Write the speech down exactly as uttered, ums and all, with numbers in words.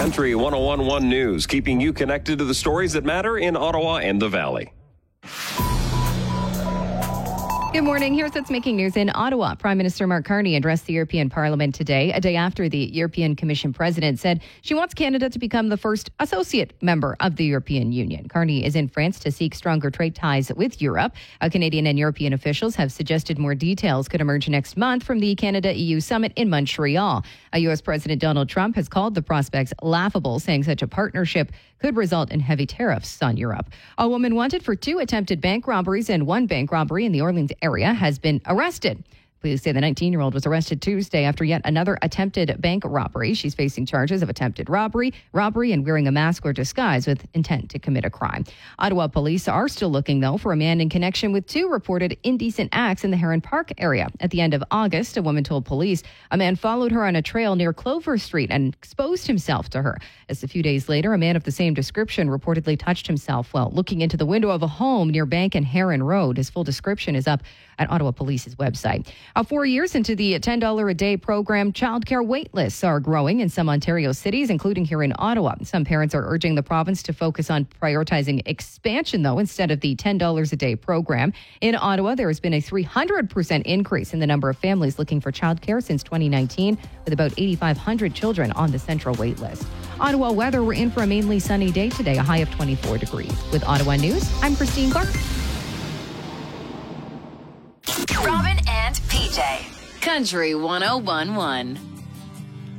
Country one oh one point one News, keeping you connected to the stories that matter in Ottawa and the Valley. Good morning. Here's what's making news in Ottawa. Prime Minister Mark Carney addressed the European Parliament today, a day after the European Commission president said she wants Canada to become the first associate member of the European Union. Carney is in France to seek stronger trade ties with Europe. Uh, Canadian and European officials have suggested more details could emerge next month from the Canada-E U summit in Montreal. Uh, U S President Donald Trump has called the prospects laughable, saying such a partnership could result in heavy tariffs on Europe. A woman wanted for two attempted bank robberies and one bank robbery in the Orleans area has been arrested. Police say the nineteen-year-old was arrested Tuesday after yet another attempted bank robbery. She's facing charges of attempted robbery, robbery, and wearing a mask or disguise with intent to commit a crime. Ottawa police are still looking, though, for a man in connection with two reported indecent acts in the Heron Park area. At the end of August, a woman told police a man followed her on a trail near Clover Street and exposed himself to her. Just a few days later, a man of the same description reportedly touched himself while looking into the window of a home near Bank and Heron Road. His full description is up at Ottawa Police's website. Uh, four years into the ten dollars a day program, childcare wait lists are growing in some Ontario cities, including here in Ottawa. Some parents are urging the province to focus on prioritizing expansion, though, instead of the ten dollars a day program. In Ottawa, there has been a three hundred percent increase in the number of families looking for childcare since twenty nineteen, with about eighty-five hundred children on the central wait list. Ottawa weather, we're in for a mainly sunny day today, a high of twenty-four degrees. With Ottawa News, I'm Christine Clark. Robin and P J. Country one oh one point one.